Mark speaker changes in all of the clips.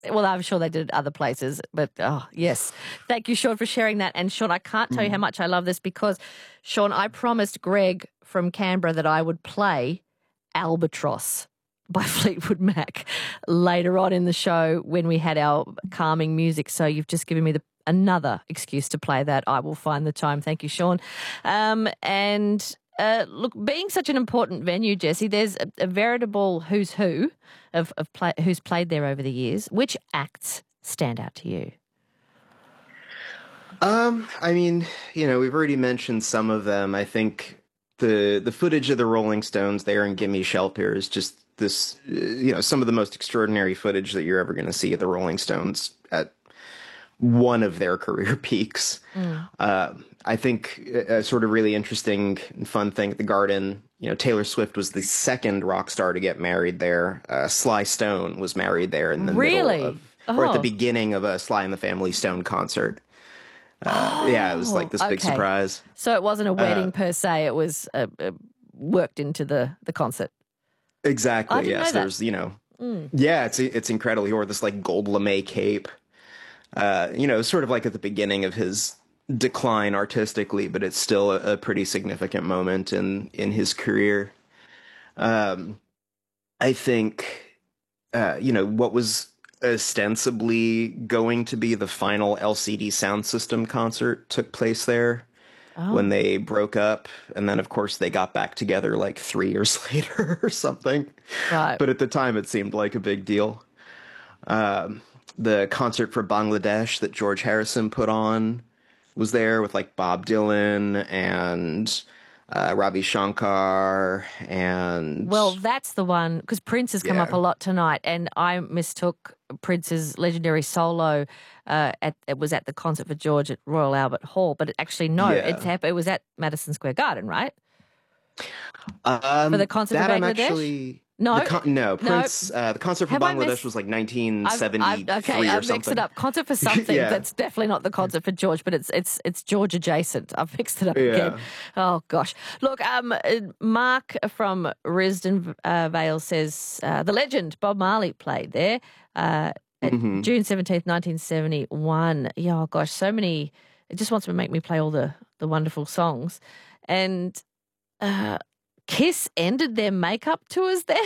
Speaker 1: Well, I'm sure they did it other places, but yes. Thank you, Sean, for sharing that. And Sean, I can't tell you how much I love this because, Sean, I promised Greg from Canberra that I would play Albatross by Fleetwood Mac later on in the show when we had our calming music. So you've just given me another excuse to play that. I will find the time. Thank you, Sean. Look, being such an important venue, Jesse, there's a veritable who's who of who's played there over the years. Which acts stand out to you?
Speaker 2: I mean, we've already mentioned some of them. I think the footage of the Rolling Stones there in Gimme Shelter is just this, some of the most extraordinary footage that you're ever going to see of the Rolling Stones at one of their career peaks. I think a sort of really interesting and fun thing at the Garden, Taylor Swift was the second rock star to get married there. Sly Stone was married there in the middle of, or at the beginning of a Sly and the Family Stone concert. Yeah, it was like this big surprise.
Speaker 1: So it wasn't a wedding per se; it was worked into the concert.
Speaker 2: Exactly. Yes. There's, yeah, it's incredible. He wore this like gold lame cape. Sort of like at the beginning of his decline artistically, but it's still a pretty significant moment in his career. I think, what was ostensibly going to be the final LCD Sound System concert took place there when they broke up. And then, of course, they got back together like 3 years later or something.
Speaker 1: Right.
Speaker 2: But at the time, it seemed like a big deal. The concert for Bangladesh that George Harrison put on was there with like Bob Dylan and Ravi Shankar and...
Speaker 1: Well, that's the one, because Prince has come up a lot tonight, and I mistook Prince's legendary solo it was at the concert for George at Royal Albert Hall, but it was at Madison Square Garden, right? For the concert for Bangladesh?
Speaker 2: Prince. The concert for Bangladesh was like 1973
Speaker 1: I've mixed it up. Concert for something that's definitely not the concert for George, but it's George adjacent. I've mixed it up again. Oh gosh! Look, Mark from Risdon Vale says the legend Bob Marley played there at June 17th, 1971. Yeah, oh gosh, so many. It just wants to make me play all the wonderful songs, and. Kiss ended their makeup tours there.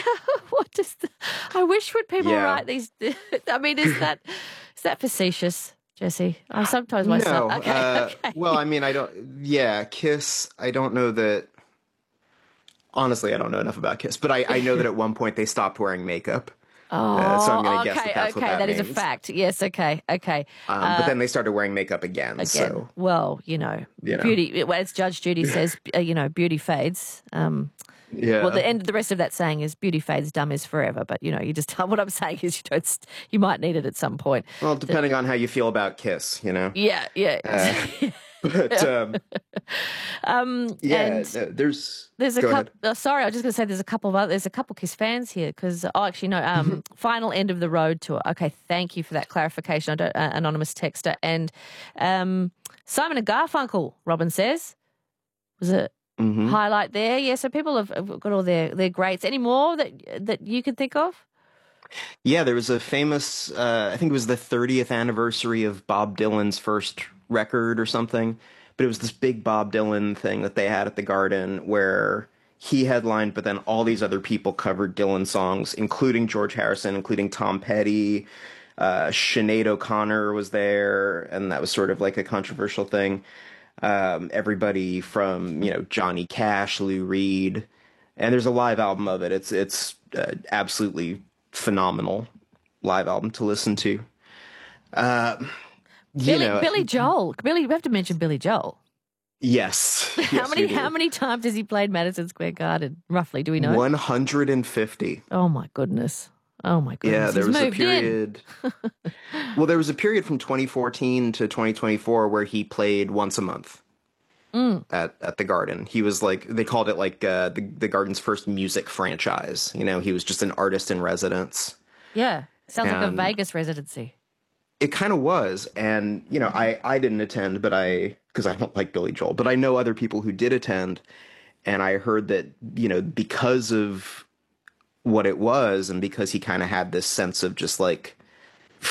Speaker 1: I wish when people write these. I mean, is that facetious, Jesse? I sometimes myself.
Speaker 2: No. Okay. Well, I mean, I don't. Yeah, Kiss. I don't know that. Honestly, I don't know enough about Kiss, but I know that at one point they stopped wearing makeup. So I'm going to guess that's what that means.
Speaker 1: Is a fact. Yes, okay.
Speaker 2: But then they started wearing makeup again. So.
Speaker 1: Well, beauty, as Judge Judy says, beauty fades. Well, the rest of that saying is beauty fades, dumb is forever. But, you just, what I'm saying is you might need it at some point.
Speaker 2: Well, depending on how you feel about Kiss,
Speaker 1: Yeah.
Speaker 2: But
Speaker 1: there's a couple. Sorry, I was just going to say there's a couple Kiss fans here because final end of the road tour. Okay, thank you for that clarification. Anonymous texter and Simon and Garfunkel. Robin says was a highlight there. Yeah, so people have got all their greats. Any more that you can think of?
Speaker 2: Yeah, there was a famous. I think it was the 30th anniversary of Bob Dylan's first record or something, but it was this big Bob Dylan thing that they had at the Garden where he headlined, but then all these other people covered Dylan songs, including George Harrison, including Tom Petty. Sinead O'Connor was there, and that was sort of like a controversial thing. Everybody from, Johnny Cash, Lou Reed, and there's a live album of it. It's absolutely phenomenal live album to listen to.
Speaker 1: Billy Joel. We have to mention Billy Joel.
Speaker 2: Yes.
Speaker 1: How many times has he played Madison Square Garden? Roughly, do we know?
Speaker 2: 150.
Speaker 1: Oh my goodness.
Speaker 2: Yeah, there was a period. Well, there was a period from 2014 to 2024 where he played once a month at the Garden. He was like, they called it like the Garden's first music franchise. He was just an artist in residence.
Speaker 1: Yeah, sounds like a Vegas residency.
Speaker 2: It kind of was. And, I didn't attend, because I don't like Billy Joel, but I know other people who did attend. And I heard that, because of what it was and because he kind of had this sense of just like